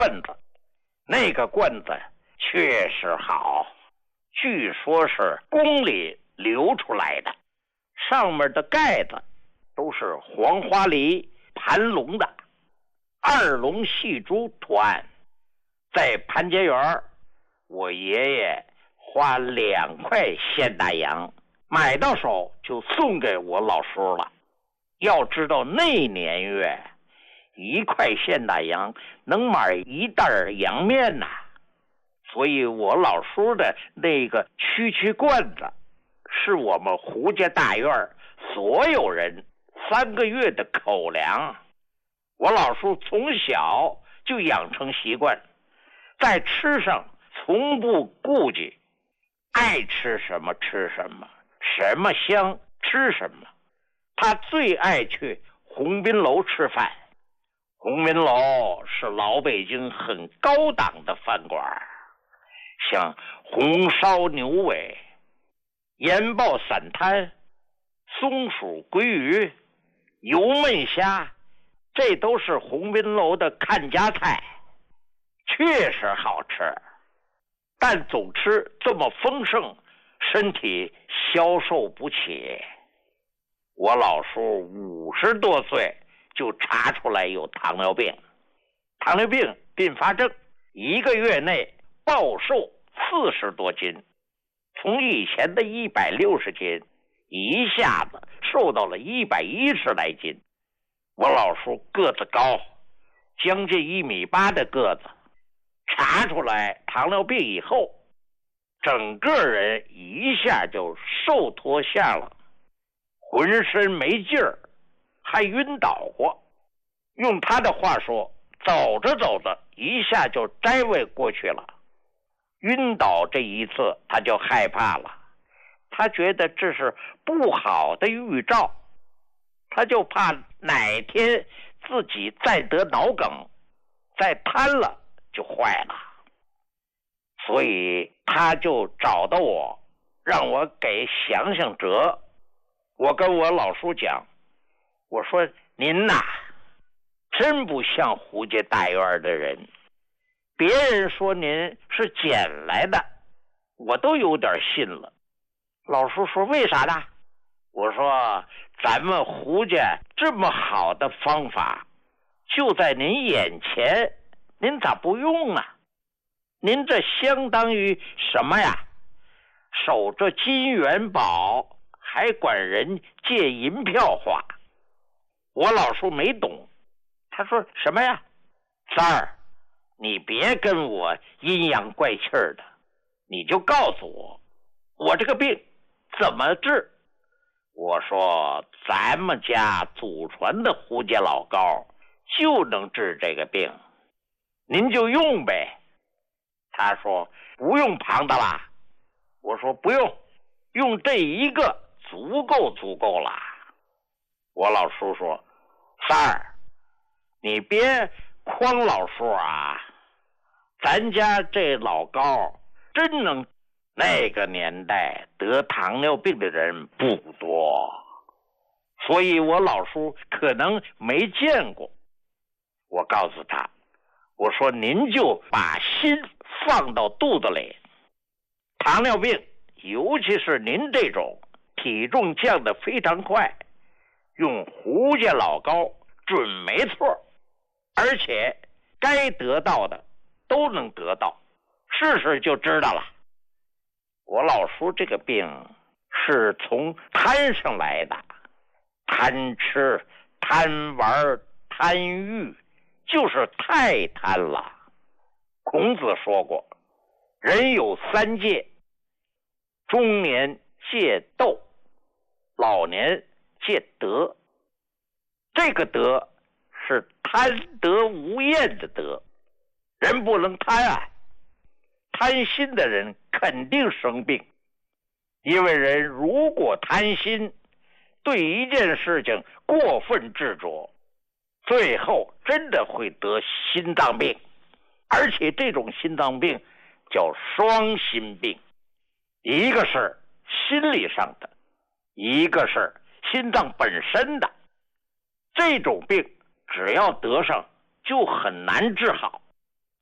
罐子，那个罐子确实好，据说是宫里流出来的，上面的盖子都是黄花梨盘龙的，二龙戏珠图案。在潘家园，我爷爷花2块现大洋买到手就送给我老叔了。要知道那年月1块现大洋能买1袋洋面呐，所以我老叔的那个区罐子是我们胡家大院所有人3个月的口粮。我老叔从小就养成习惯，在吃上从不顾忌，爱吃什么吃什么，什么香吃什么。他最爱去鸿宾楼吃饭，鸿宾楼是老北京很高档的饭馆，像红烧牛尾、盐爆散摊、松鼠鲑鱼、油焖虾，这都是鸿宾楼的看家菜，确实好吃。但总吃这么丰盛，身体消受不起。我老叔50多岁就查出来有糖尿病，糖尿病并发症，1个月内暴瘦40多斤，从以前的160斤一下子瘦到了110来斤。我老叔个子高，将近1.8米的个子，查出来糖尿病以后，整个人一下就瘦脱下了，浑身没劲儿，还晕倒过。用他的话说，走着走着一下就摘位过去了。晕倒这一次他就害怕了，他觉得这是不好的预兆，他就怕哪天自己再得脑梗，再瘫了就坏了。所以他就找到我，让我给想想辙。我跟我老叔讲，我说您呐，真不像胡家大院的人，别人说您是捡来的，我都有点信了。老叔说为啥呢？我说咱们胡家这么好的方法就在您眼前，您咋不用啊？您这相当于什么呀？守着金元宝，还管人借银票花。我老叔没懂，他说什么呀？三儿，你别跟我阴阳怪气的，你就告诉我，我这个病怎么治？我说咱们家祖传的胡家老膏就能治这个病，您就用呗。他说不用旁的啦。我说不用，用这一个足够了。我老叔说三儿，你别诓老叔啊，咱家这老膏真能，那个年代得糖尿病的人不多，所以我老叔可能没见过。我告诉他，我说您就把心放到肚子里，糖尿病尤其是您这种体重降得非常快，用胡家老膏准没错，而且该得到的都能得到，试试就知道了。我老叔这个病是从贪上来的，贪吃、贪玩、贪欲，就是太贪了。孔子说过，人有3戒，中年戒斗，老年戒德。这个德是贪得无厌的德，人不能贪啊，贪心的人肯定生病。因为人如果贪心，对一件事情过分执着，最后真的会得心脏病，而且这种心脏病叫双心病，一个是心理上的，一个是心脏本身的。这种病只要得上就很难治好，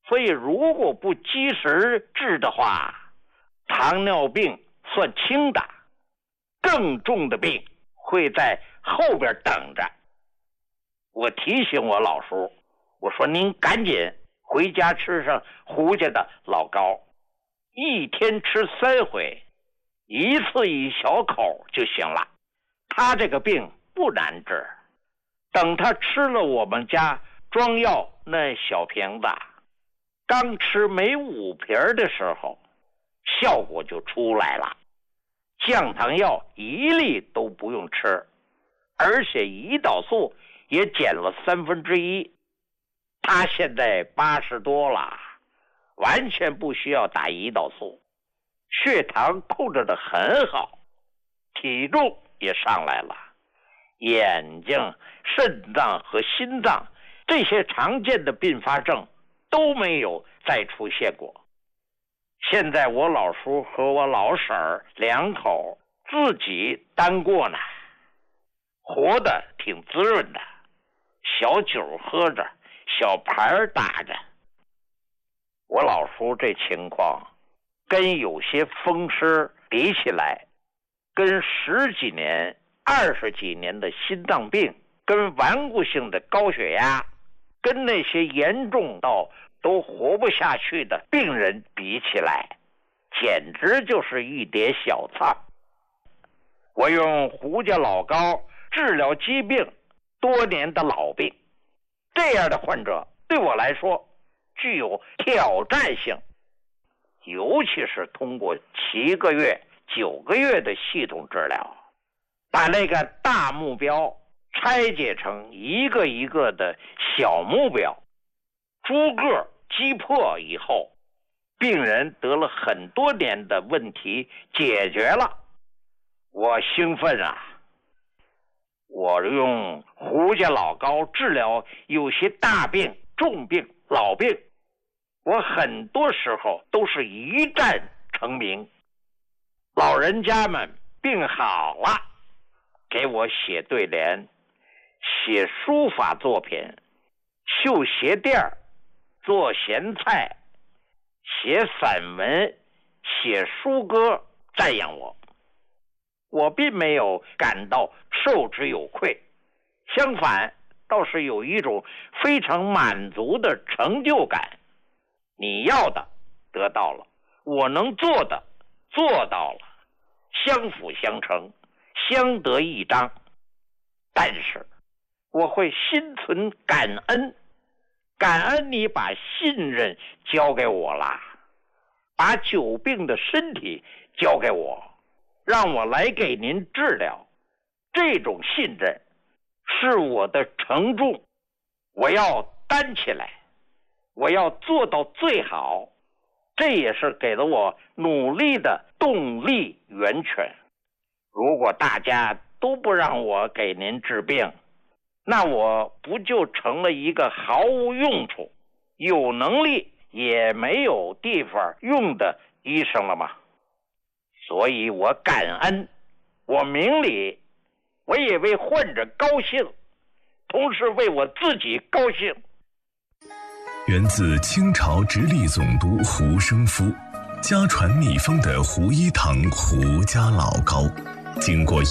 所以如果不及时治的话，糖尿病算轻的，更重的病会在后边等着。我提醒我老叔，我说您赶紧回家吃上胡家的老膏，一天吃3回，一次1小口就行了。他这个病不难治，等他吃了我们家装药那小瓶子，刚吃没5瓶的时候，效果就出来了。降糖药1粒都不用吃，而且胰岛素也减了1/3。他现在80多了，完全不需要打胰岛素，血糖控制得很好，体重也上来了，眼睛、肾脏和心脏这些常见的并发症都没有再出现过。现在我老叔和我老婶儿2口自己单过呢，活得挺滋润的，小酒喝着，小牌打着。我老叔这情况跟有些风湿比起来，跟10几年、20几年的心脏病，跟顽固性的高血压，跟那些严重到都活不下去的病人比起来，简直就是一碟小菜。我用胡家老膏治疗疾病多年的老病，这样的患者对我来说具有挑战性，尤其是通过7个月、9个月的系统治疗，把那个大目标拆解成一个一个的小目标，逐个击破以后，病人得了很多年的问题解决了。我兴奋啊！我用胡家老膏治疗有些大病、重病、老病，我很多时候都是一战成名。老人家们病好了，给我写对联，写书法作品，绣鞋垫，做咸菜，写散文，写书歌，赞扬我。我并没有感到受之有愧，相反，倒是有一种非常满足的成就感。你要的得到了，我能做的做到了，相辅相成，相得益彰。但是我会心存感恩，感恩你把信任交给我了，把久病的身体交给我，让我来给您治疗。这种信任是我的承重，我要担起来，我要做到最好，这也是给了我努力的动力源泉。如果大家都不让我给您治病，那我不就成了一个毫无用处、有能力也没有地方用的医生了吗？所以我感恩，我明理，我也为患者高兴，同时为我自己高兴。 源自清朝直隶总督胡生夫，家传秘方的胡一堂胡家老膏，经过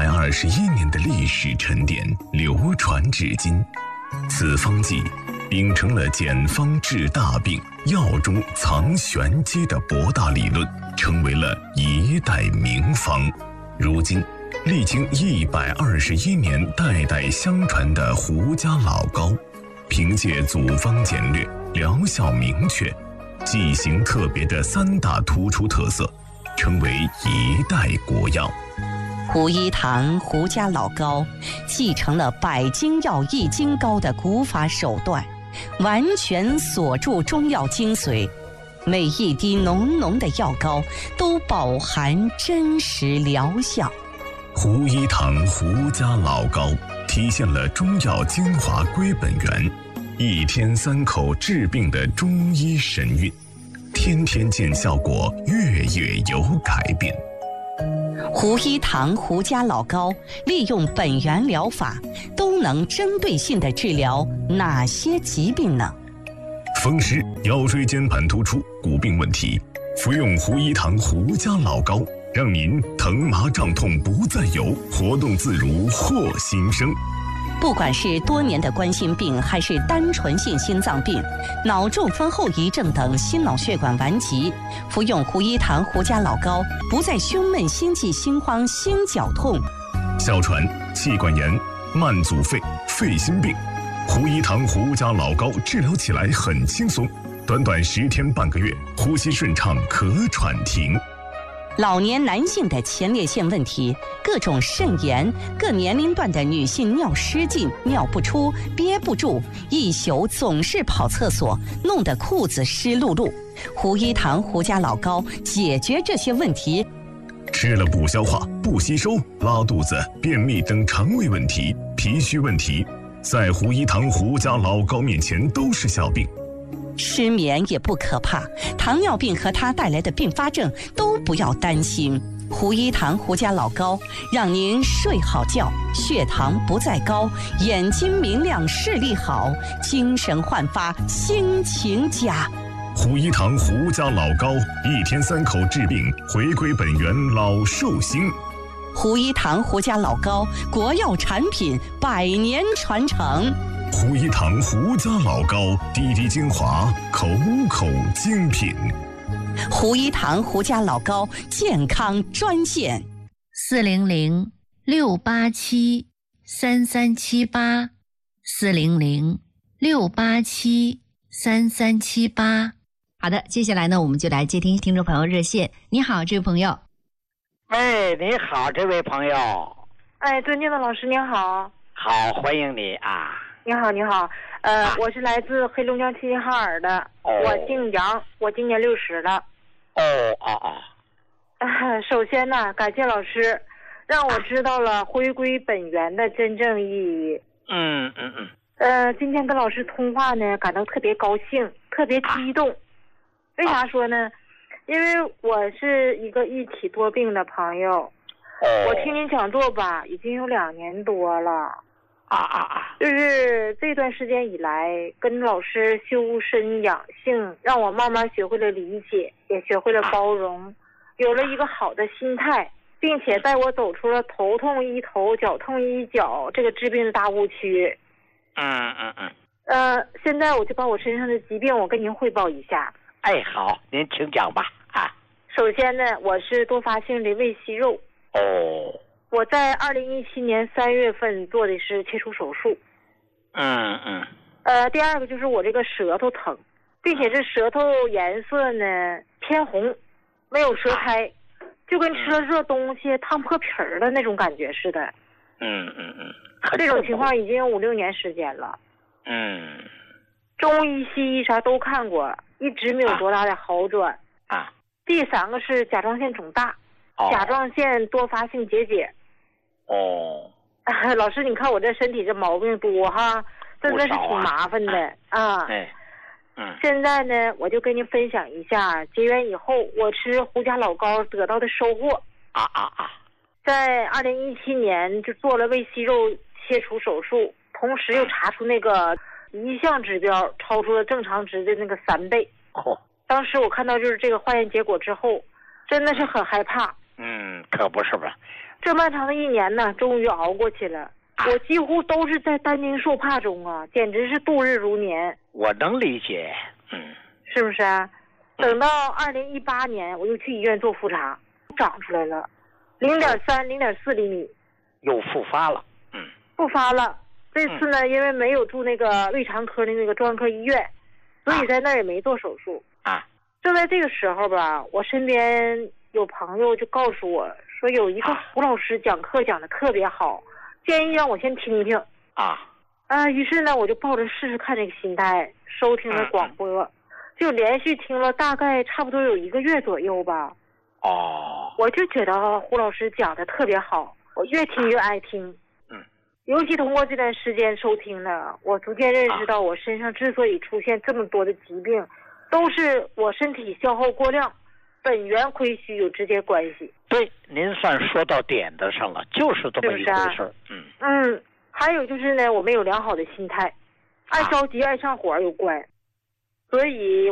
121年的历史沉淀，流传至今。此方剂秉承了简方治大病、药中藏玄机的博大理论，成为了一代名方。如今历经121年代代相传的胡家老膏，凭借组方简略、疗效明确、剂型特别的3大突出特色，成为一代国药。 胡一堂胡家老膏继承了百金药易筋膏的古法手段，完全锁住中药精髓，每一滴浓浓的药膏都饱含真实疗效。 胡一堂胡家老膏体现了中药精华归本源，1天3口治病的中医神韵，天天见效果，月月有改变。 胡一堂胡家老膏利用本源疗法，都能针对性地治疗哪些疾病呢？ 风湿、腰椎间盘突出、骨病问题，服用胡一堂胡家老膏，让您疼麻胀痛不再有，活动自如获新生。 不管是多年的冠心病，还是单纯性心脏病、脑中风后遗症等心脑血管顽疾，服用胡一堂胡家老膏，不再胸闷、心悸、心慌、心绞痛。 哮喘、气管炎、慢阻肺、肺心病，胡一堂胡家老膏治疗起来很轻松，短短10天半个月，呼吸顺畅，咳喘停。 老年男性的前列腺问题，各种肾炎，各年龄段的女性尿失禁、尿不出、憋不住，一宿总是跑厕所，弄得裤子湿漉漉。胡一堂胡家老膏解决这些问题。 吃了不消化、不吸收、拉肚子、便秘等肠胃问题、脾虚问题，在胡一堂胡家老膏面前都是小病。 失眠也不可怕，糖尿病和它带来的并发症都不要担心。胡一堂胡家老膏让您睡好觉，血糖不再高，眼睛明亮，视力好，精神焕发，心情佳。 胡一堂胡家老膏，1天3口治病，回归本源，老寿星。 胡一堂胡家老膏，国药产品，100年传承。 胡一堂胡家老膏，滴滴精华，口口精品。 胡一堂胡家老膏健康专线 ：400-687-3378，400-687-3378。好的，接下来呢，我们就来接听众朋友热线。你好，这位朋友。 喂，你好，这位朋友。 哎，尊敬的老师您好。 好，欢迎你啊。 你好，你好，我是来自黑龙江齐齐哈尔的，我姓杨，我今年60了。首先呢，感谢老师，让我知道了回归本源的真正意义。今天跟老师通话呢，感到特别高兴，特别激动。为啥说呢？因为我是一个一体多病的朋友，我听您讲座吧，已经有2年多了。就是这段时间以来，跟老师修身养性，让我慢慢学会了理解，也学会了包容，有了一个好的心态，并且带我走出了头痛医头、脚痛医脚这个治病的大误区。现在我就把我身上的疾病我跟您汇报一下。 哎，好，您请讲吧。 首先呢，我是多发性的胃息肉。我在2017年3月份做的是切除手术。第二个就是我这个舌头疼，并且这舌头颜色呢偏红，没有舌苔，就跟吃了热东西烫破皮儿的那种感觉似的。这种情况已经有5-6年时间了。中医西医啥都看过，一直没有多大的好转。第3个是甲状腺肿大，甲状腺多发性结节。老师，你看我这身体这毛病多哈，真的是挺麻烦的啊。现在呢，我就跟您分享一下结缘以后我吃胡家老膏得到的收获。在2017年就做了胃息肉切除手术，同时又查出那个一项指标超出了正常值的那个3倍。当时我看到就是这个化验结果之后，真的是很害怕。 可不是吧？ 这漫长的1年呢，终于熬过去了。我几乎都是在担惊受怕中啊，简直是度日如年。 我能理解。 是不是啊？等到2018年，我又去医院做复查，长出来了，0.3、0.4厘米， 又复发了。 复发了。这次呢，因为没有住那个胃肠科的那个专科医院，所以在那儿也没做手术。就在这个时候吧，我身边有朋友就告诉我说，有一个胡老师讲课讲得特别好，建议让我先听听。于是呢，我就抱着试试看这个心态收听了广播，就连续听了大概差不多有1个月左右吧。我就觉得胡老师讲得特别好，我越听越爱听。尤其通过这段时间收听呢，我逐渐认识到我身上之所以出现这么多的疾病，都是我身体消耗过量，本源亏虚有直接关系。 对，您算说到点子上了，就是这么一回事。还有就是呢，我没有良好的心态，爱着急爱上火有关。 所以